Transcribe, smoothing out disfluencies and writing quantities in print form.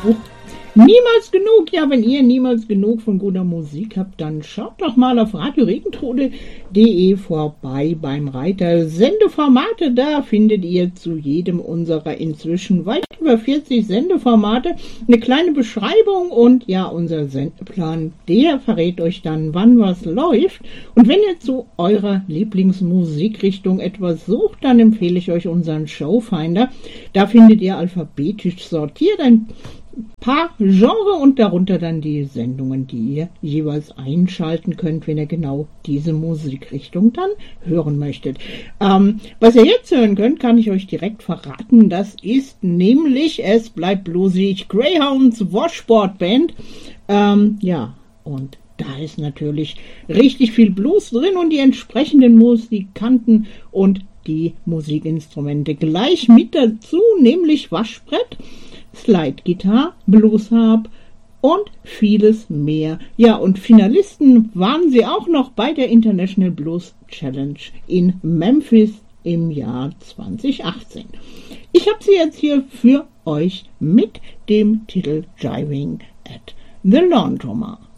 Niemals genug, ja, wenn ihr niemals genug von guter Musik habt, dann schaut doch mal auf radioregentrode.de vorbei beim Reiter Sendeformate. Da findet ihr zu jedem unserer inzwischen weit über 40 Sendeformate eine kleine Beschreibung und ja, unser Sendeplan, der verrät euch dann, wann was läuft. Und wenn ihr zu eurer Lieblingsmusikrichtung etwas sucht, dann empfehle ich euch unseren Showfinder. Da findet ihr alphabetisch sortiert ein paar Genre und darunter dann die Sendungen, die ihr jeweils einschalten könnt, wenn ihr genau diese Musikrichtung dann hören möchtet. Was ihr jetzt hören könnt, kann ich euch direkt verraten. Das ist nämlich Es bleibt bluesig, Greyhounds Washboard Band. Ja, und da ist natürlich richtig viel Blues drin und die entsprechenden Musikanten und die Musikinstrumente gleich mit dazu, nämlich Waschbrett, Slide-Gitarre, Blues-Harp und vieles mehr. Ja, und Finalisten waren sie auch noch bei der International Blues Challenge in Memphis im Jahr 2018. Ich habe sie jetzt hier für euch mit dem Titel Jiving at the Laundromat.